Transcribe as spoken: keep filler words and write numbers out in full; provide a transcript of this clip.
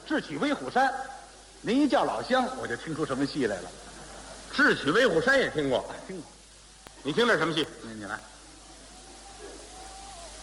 智取威虎山，您一叫老乡，我就听出什么戏来了。 智取威虎山也听过， 听过， 你听这什么戏？ 你你来，